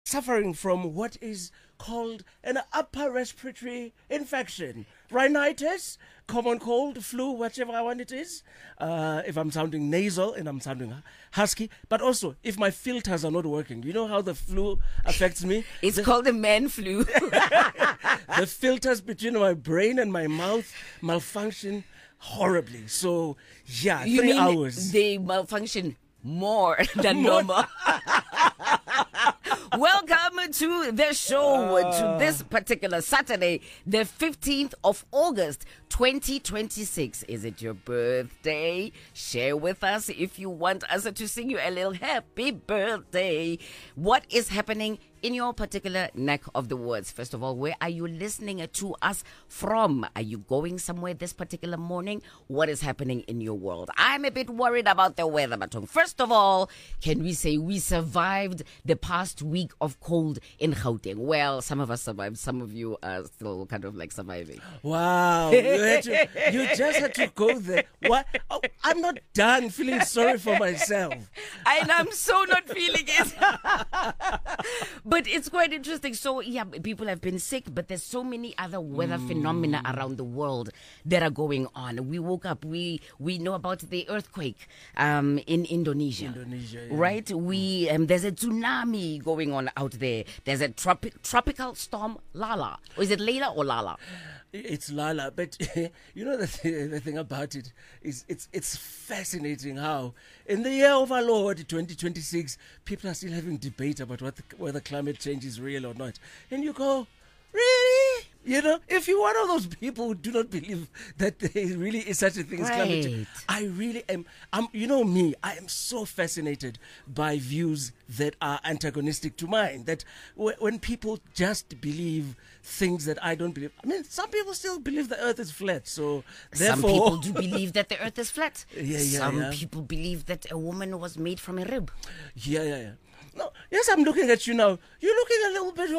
suffering from what is called an upper respiratory infection. Rhinitis, common cold, flu, whichever one it is. If I'm sounding nasal and I'm sounding husky. But also, if my filters are not working. You know how the flu affects me? It's called the man flu. The filters between my brain and my mouth malfunction horribly. So, yeah, You 3 mean hours. they malfunction more than normal? Welcome to the show, to this particular Saturday, the 15th of August, 2026. Is it your birthday? Share with us if you want us to sing you a little happy birthday. What is happening in your particular neck of the woods? First of all, where are you listening to us from? Are you going somewhere this particular morning? What is happening in your world? I'm a bit worried about the weather, Batong. First of all, can we say we survived the past week of cold in Gauteng? Well, some of us survived. Some of you are still kind of like surviving. Wow, you just had to go there. What? Oh, I'm not done feeling sorry for myself. And I'm so not feeling it. But it's quite interesting. So, yeah, people have been sick, but there's so many other weather phenomena around the world that are going on. We woke up, we know about the earthquake in Indonesia. Yeah. Right? There's a tsunami going on out there. There's a tropical storm, Lala. Or is it Layla or Lala? It's Lala, but you know the thing about it is it's fascinating how in the year of our Lord 2026 people are still having debate about whether climate change is real or not, and you go, really? You know, if you're one of those people who do not believe that there really is such a thing as climate change, I really am. You know me, I am so fascinated by views that are antagonistic to mine. That when people just believe things that I don't believe. I mean, some people still believe the earth is flat, so therefore... Some people do believe that the earth is flat. Some people believe that a woman was made from a rib. Yeah. No, yes, I'm looking at you now. You're looking a little bit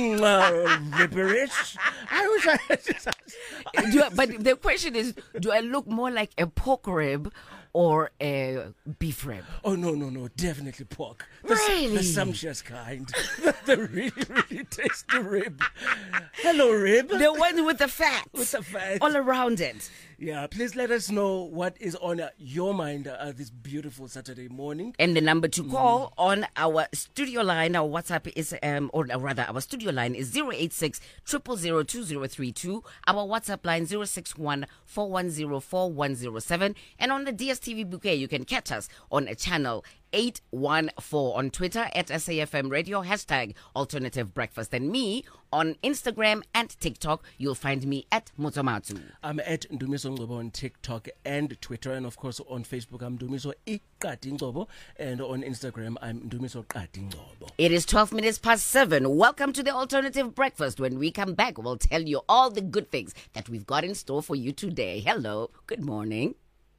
ribberish. I wish I had just... But the question is, do I look more like a pork rib or a beef rib? Oh, no, definitely pork. Really? The sumptuous kind. The really tasty rib. Hello, rib. The one with the fat. With the fat. All around it. Yeah, please let us know what is on your mind this beautiful Saturday morning. And the number to call on our studio line, our WhatsApp is, our studio line is 086 000 2032. Our WhatsApp line 061 410 4107. And on the DSTV bouquet, you can catch us on a channel 814 on Twitter at SAFM Radio, hashtag Alternative Breakfast. And me on Instagram and TikTok, you'll find me at Motomatsu. I'm at Ndumiso Ngcobo on TikTok and Twitter, and of course on Facebook I'm Ndumiso Iqadi Ngcobo, and on Instagram I'm Ndumiso Qadi Ngcobo. It is 12 minutes past 7. Welcome to the Alternative Breakfast. When we come back, we'll tell you all the good things that we've got in store for you today. Hello, good morning.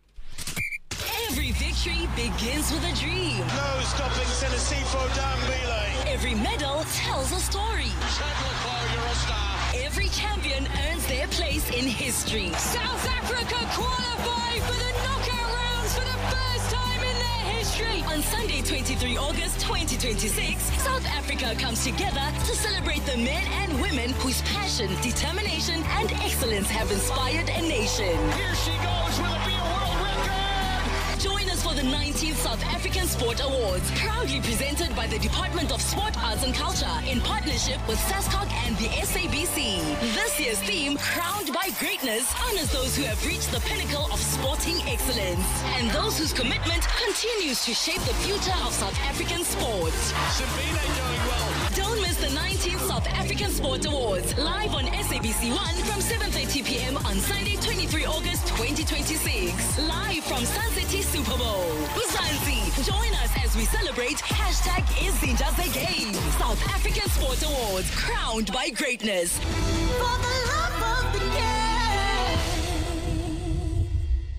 Every victory begins with a dream. No stopping Tennessee for Dambele. Every medal tells a story. Every champion earns their place in history. South Africa qualify for the knockout rounds for the first time in their history. On Sunday, 23 August 2026, South Africa comes together to celebrate the men and women whose passion, determination, and excellence have inspired a nation. Here she goes, will it be a world record? Join us for the 19th South African Sport Awards, proudly presented by the Department of Sport, Arts and Culture in partnership with SASCOC and the SABC. This year's theme, Crowned by Greatness, honors those who have reached the pinnacle of sporting excellence and those whose commitment continues to shape the future of South African sport. Sabine doing well. Don't miss the 19th South African Sport Awards, live on SABC 1 from 7:30 p.m. on Sunday, 23 August 2026. Live from Sun City Super Bowl. Mzansi, join us as we celebrate #Izinjaze Game. South African Sport Awards, crowned by greatness. For the love of the game.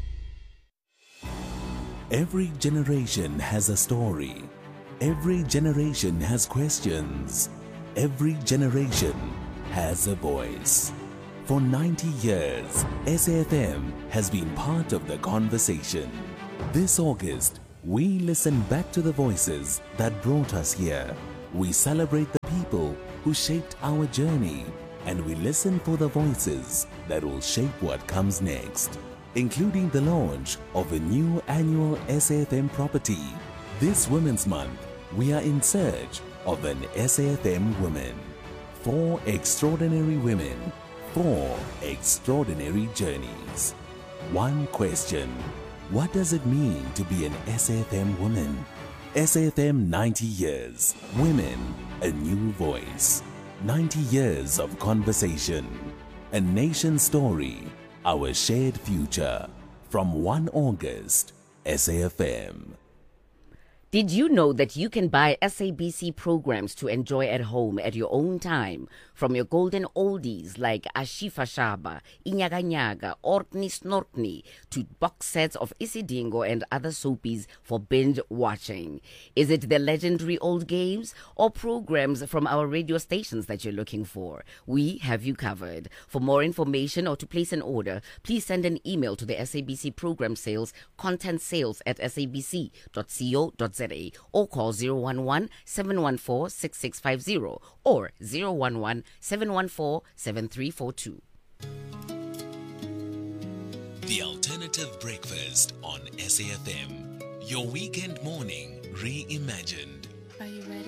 Every generation has a story. Every generation has questions. Every generation has a voice. For 90 years, SAFM has been part of the conversation. This August, we listen back to the voices that brought us here. We celebrate the people who shaped our journey, and we listen for the voices that will shape what comes next, including the launch of a new annual SAFM property. This Women's Month, we are in search of an SAFM woman. 4 extraordinary women, 4 extraordinary journeys. One question: what does it mean to be an SAFM woman? SAFM 90 years. Women, a new voice. 90 years of conversation. A nation story. Our shared future. From 1 August, SAFM. Did you know that you can buy SABC programs to enjoy at home at your own time? From your golden oldies like Ashifa Shaba, Inyaga Nyaga, Orkney Snorkney, to box sets of Isidingo and other soapies for binge watching. Is it the legendary old games or programs from our radio stations that you're looking for? We have you covered. For more information or to place an order, please send an email to the SABC program sales, content sales at sabc.co.za or call 011-714-6650 or 011-714-7342. The Alternative Breakfast on SAFM. Your weekend morning reimagined. Are you ready?